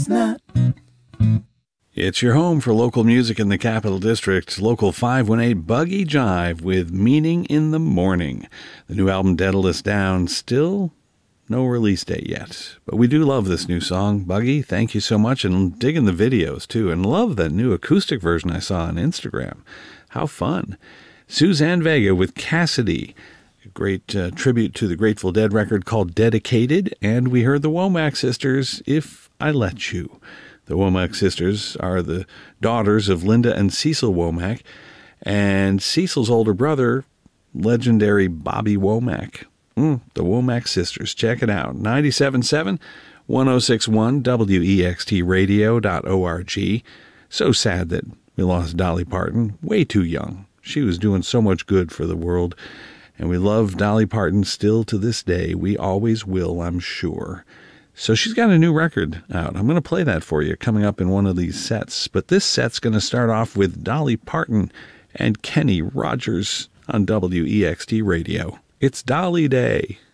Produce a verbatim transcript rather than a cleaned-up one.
Chestnut. It's your home for local music in the Capital District. Local five one eight Buggy Jive with Meaning in the Morning. The new album Daedalus Down, still no release date yet. But we do love this new song. Buggy, thank you so much. And digging the videos too. And love that new acoustic version I saw on Instagram. How fun. Suzanne Vega with Cassidy. A great uh, tribute to the Grateful Dead record called Dedicated. And we heard the Womack Sisters, If I Let You. The Womack sisters are the daughters of Linda and Cecil Womack, and Cecil's older brother, legendary Bobby Womack. Mm, the Womack sisters. Check it out. ninety-seven point seven, one oh six point one, W E X T radio dot org. So sad that we lost Dolly Parton. Way too young. She was doing so much good for the world, and we love Dolly Parton still to this day. We always will, I'm sure. So she's got a new record out. I'm going to play that for you coming up in one of these sets. But this set's going to start off with Dolly Parton and Kenny Rogers on W E X T Radio. It's Dolly Day.